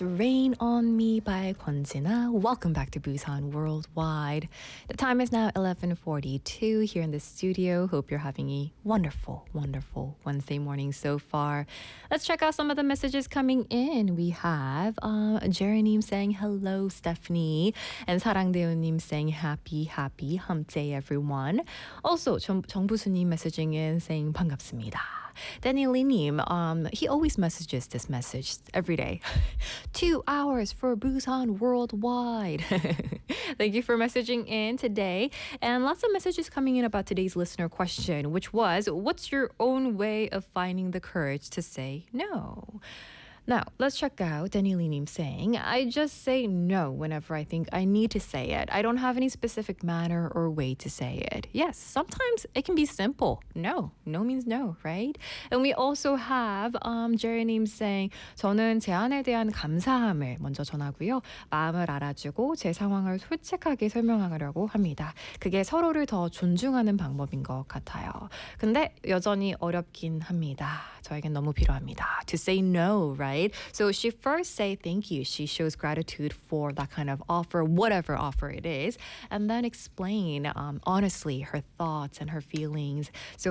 Rain on Me by Kwonjina. Welcome back to Busan Worldwide. The time is now 11:42 here in the studio. Hope you're having a wonderful, wonderful Wednesday morning so far. Let's check out some of the messages coming in. We have Jerry님 saying hello, Stephanie, and 사랑대우님 saying happy, happy hump day, everyone. Also, 정부수님 messaging in saying 반갑습니다. Danny Linim, he always messages this message every day. 2 hours for Busan Worldwide. Thank you for messaging in today. And lots of messages coming in about today's listener question, which was, what's your own way of finding the courage to say no? Now, let's check out Danny Linim saying, I just say no whenever I think I need to say it. I don't have any specific manner or way to say it. Yes, sometimes it can be simple. No. No means no, right? And we also have Jerry Nim saying, 저는 제안에 대한 감사함을 먼저 전하고요. 마음을 알아주고 제 상황을 솔직하게 설명하려고 합니다. 그게 서로를 더 존중하는 방법인 것 같아요. 근데 여전히 어렵긴 합니다. 저에겐 너무 필요합니다. To say no, right? So she first say thank you. She shows gratitude for that kind of offer, whatever offer it is, and then explain honestly her thoughts and her feelings. So